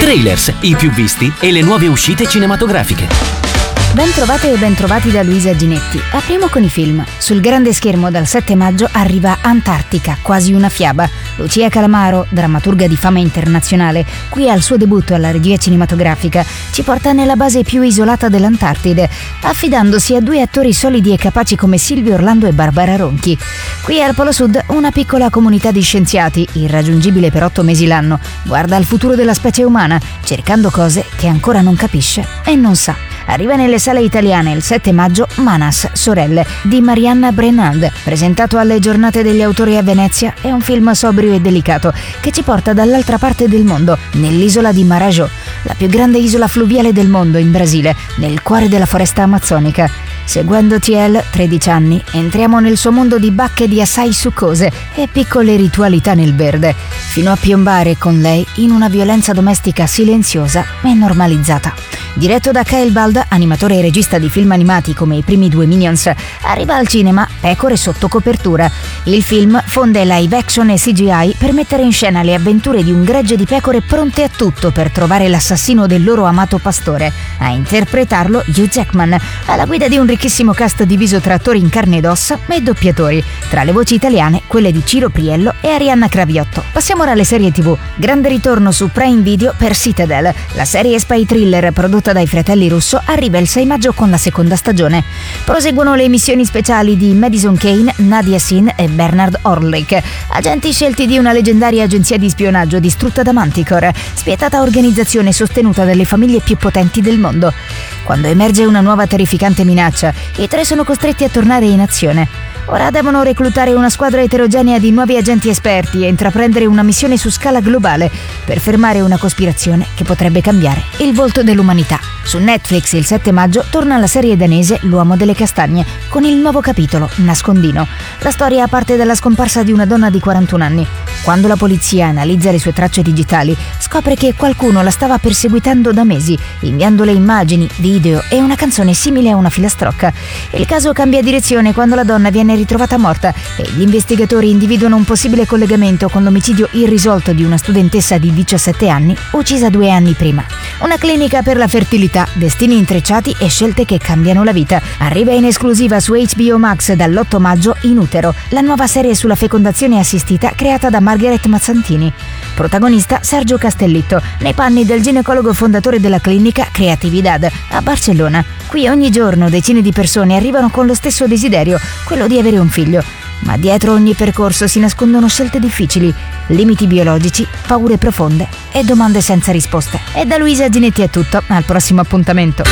Trailers, i più visti e le nuove uscite cinematografiche. Ben trovate e ben trovati da Luisa Ginetti. Apriamo con i film. Sul grande schermo dal 7 maggio arriva Antartica, quasi una fiaba. Lucia Calamaro, drammaturga di fama internazionale, qui al suo debutto alla regia cinematografica, ci porta nella base più isolata dell'Antartide, affidandosi a due attori solidi e capaci come Silvio Orlando e Barbara Ronchi. Qui al Polo Sud una piccola comunità di scienziati, irraggiungibile per 8 mesi l'anno, guarda al futuro della specie umana, cercando cose che ancora non capisce e non sa. Arriva nelle sale italiane il 7 maggio Manas, sorelle, di Marianna Brenand. Presentato alle Giornate degli Autori a Venezia, è un film sobrio e delicato che ci porta dall'altra parte del mondo, nell'isola di Marajó, la più grande isola fluviale del mondo in Brasile, nel cuore della foresta amazzonica. Seguendo TL, 13 anni, entriamo nel suo mondo di bacche di assai succose e piccole ritualità nel verde, fino a piombare con lei in una violenza domestica silenziosa e normalizzata. Diretto da Kyle Balda, animatore e regista di film animati come i primi due Minions, arriva al cinema Pecore sotto copertura. Il film fonde live action e CGI per mettere in scena le avventure di un gregge di pecore pronte a tutto per trovare l'assassino del loro amato pastore. A interpretarlo Hugh Jackman, alla guida di un ricchissimo cast diviso tra attori in carne ed ossa e doppiatori. Tra le voci italiane, quelle di Ciro Priello e Arianna Craviotto. Passiamo ora alle serie TV. Grande ritorno su Prime Video per Citadel. La serie spy thriller prodotta dai fratelli Russo arriva il 6 maggio con la seconda stagione. Proseguono le missioni speciali di Madison Kane, Nadia Sin e Bernard Orlick, agenti scelti di una leggendaria agenzia di spionaggio distrutta da Manticore, spietata organizzazione sostenuta dalle famiglie più potenti del mondo. Quando emerge una nuova terrificante minaccia, i tre sono costretti a tornare in azione. Ora devono reclutare una squadra eterogenea di nuovi agenti esperti e intraprendere una missione su scala globale per fermare una cospirazione che potrebbe cambiare il volto dell'umanità. Su Netflix il 7 maggio torna la serie danese L'uomo delle castagne, con il nuovo capitolo Nascondino. La storia parte dalla scomparsa di una donna di 41 anni. Quando la polizia analizza le sue tracce digitali, scopre che qualcuno la stava perseguitando da mesi, inviandole immagini, video e una canzone simile a una filastrocca. Il caso cambia direzione quando la donna viene ritrovata morta e gli investigatori individuano un possibile collegamento con l'omicidio irrisolto di una studentessa di 17 anni, uccisa 2 anni prima. Una clinica per la fertilità, destini intrecciati e scelte che cambiano la vita. Arriva in esclusiva su HBO Max dall'8 maggio In Utero, la nuova serie sulla fecondazione assistita creata da Margaret Mazzantini. Protagonista Sergio Castellitto, nei panni del ginecologo fondatore della clinica Creatividad a Barcellona. Qui ogni giorno decine di persone arrivano con lo stesso desiderio, quello di avere un figlio. Ma dietro ogni percorso si nascondono scelte difficili, limiti biologici, paure profonde e domande senza risposte. E da Luisa Ginetti è tutto, al prossimo appuntamento.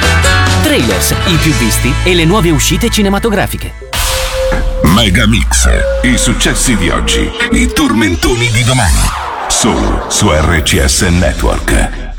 Trailers, i più visti e le nuove uscite cinematografiche. Megamix, i successi di oggi, i tormentoni di domani, solo su RCS Network.